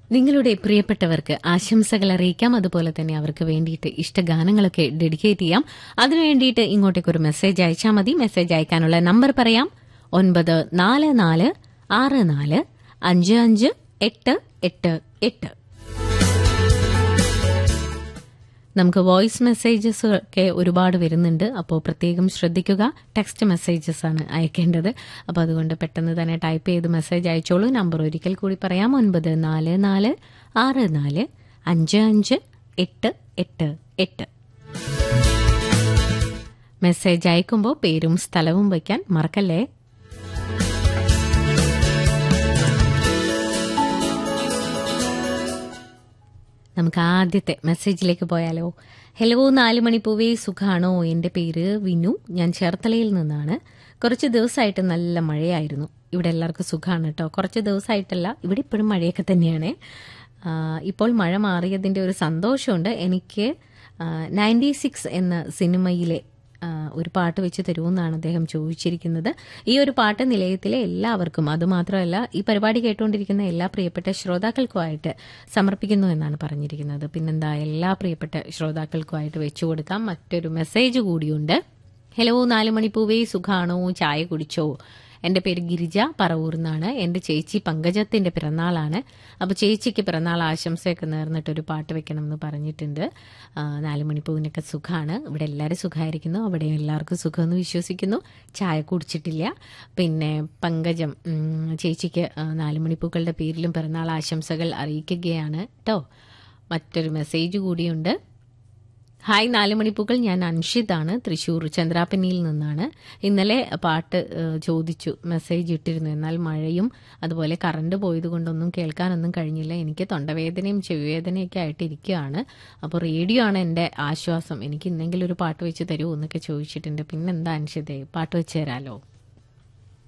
നിങ്ങളുടെ പ്രിയപ്പെട്ടവർക്ക് ആശംസകൾ അറിയിക്കാം. അതുപോലെ തന്നെ അവർക്ക് വേണ്ടിയിട്ട് ഇഷ്ടഗാനങ്ങളൊക്കെ ഡെഡിക്കേറ്റ് ചെയ്യാം. അതിനു വേണ്ടിയിട്ട് ഇങ്ങോട്ടേക്ക് ഒരു മെസ്സേജ് അയച്ചാൽ മതി. മെസ്സേജ് അയക്കാനുള്ള നമ്പർ പറയാം: 9464558888. നമുക്ക് വോയിസ് മെസ്സേജസ് ഒക്കെ ഒരുപാട് വരുന്നുണ്ട്. അപ്പോൾ പ്രത്യേകം ശ്രദ്ധിക്കുക. ടെക്സ്റ്റ് മെസ്സേജസ് ആണ് അയക്കേണ്ടത്. അപ്പോൾ അതുകൊണ്ട് പെട്ടെന്ന് തന്നെ ടൈപ്പ് ചെയ്ത് മെസ്സേജ് അയച്ചോളൂ. നമ്പർ ഒരിക്കൽ കൂടി പറയാം: 9464558888. മെസ്സേജ് അയക്കുമ്പോൾ പേരും സ്ഥലവും വയ്ക്കാൻ മറക്കല്ലേ. നമുക്ക് ആദ്യത്തെ മെസ്സേജിലേക്ക് പോയാലോ? ഹലോ, 4 മണിപ്പൂവേ, സുഖാണോ? എൻ്റെ പേര് വിനു. ഞാൻ ചേർത്തലയിൽ നിന്നാണ്. കുറച്ച് ദിവസമായിട്ട് നല്ല മഴയായിരുന്നു. ഇവിടെ എല്ലാവർക്കും സുഖമാണ് കേട്ടോ. കുറച്ച് ദിവസമായിട്ടല്ല, ഇവിടെ ഇപ്പോഴും മഴയൊക്കെ തന്നെയാണ്. ഇപ്പോൾ മഴ മാറിയതിൻ്റെ ഒരു സന്തോഷമുണ്ട്. എനിക്ക് 96 എന്ന സിനിമയിലെ ഒരു പാട്ട് വെച്ച് തരുമെന്നാണ് അദ്ദേഹം ചോദിച്ചിരിക്കുന്നത്. ഈ ഒരു പാട്ട് നിലയത്തിലെ എല്ലാവർക്കും, അതുമാത്രമല്ല ഈ പരിപാടി കേട്ടുകൊണ്ടിരിക്കുന്ന എല്ലാ പ്രിയപ്പെട്ട ശ്രോതാക്കൾക്കുമായിട്ട് സമർപ്പിക്കുന്നു എന്നാണ് പറഞ്ഞിരിക്കുന്നത്. പിന്നെന്താ, എല്ലാ പ്രിയപ്പെട്ട ശ്രോതാക്കൾക്കുമായിട്ട് വെച്ചു കൊടുക്കാം. മറ്റൊരു മെസ്സേജ് കൂടിയുണ്ട്. ഹലോ, 4 മണിപ്പൂവേ, സുഖാണോ? ചായ കുടിച്ചോ? എൻ്റെ പേര് ഗിരിജ, പറവൂർന്നാണ്. എൻ്റെ ചേച്ചി പങ്കജത്തിൻ്റെ പിറന്നാളാണ്. അപ്പോൾ ചേച്ചിക്ക് പിറന്നാൾ ആശംസയൊക്കെ നേർന്നിട്ടൊരു പാട്ട് വെക്കണം എന്ന് പറഞ്ഞിട്ടുണ്ട്. 4 മണിപ്പൂവിനൊക്കെ സുഖമാണ്. ഇവിടെ എല്ലാവരും സുഖമായിരിക്കുന്നു. അവിടെയും എല്ലാവർക്കും സുഖമെന്ന് വിശ്വസിക്കുന്നു. ചായ കുടിച്ചിട്ടില്ല. പിന്നെ പങ്കജം ചേച്ചിക്ക് 4 മണിപ്പൂക്കളുടെ പേരിലും പിറന്നാൾ ആശംസകൾ അറിയിക്കുകയാണ് കേട്ടോ. മറ്റൊരു മെസ്സേജ് കൂടിയുണ്ട്. ഹായ് 4 മണിപ്പൂക്കൾ, ഞാൻ അൻഷിതാണ്, തൃശ്ശൂർ ചന്ദ്രാപ്പന്നിയിൽ നിന്നാണ്. ഇന്നലെ പാട്ട് ചോദിച്ചു, മെസ്സേജ് ഇട്ടിരുന്നു. എന്നാൽ മഴയും അതുപോലെ കറണ്ട് പോയത് കൊണ്ടൊന്നും കേൾക്കാനൊന്നും കഴിഞ്ഞില്ല. എനിക്ക് തൊണ്ടവേദനയും ചെവിവേദനയൊക്കെ ആയിട്ട് ഇരിക്കുകയാണ്. അപ്പോൾ റേഡിയോ ആണ് എൻ്റെ ആശ്വാസം. എനിക്ക് ഇന്നെങ്കിലും ഒരു പാട്ട് വെച്ച് തരുമോ എന്നൊക്കെ ചോദിച്ചിട്ടുണ്ട്. പിന്നെന്താ അൻഷിതേ, പാട്ട് വെച്ച് തരാമല്ലോ.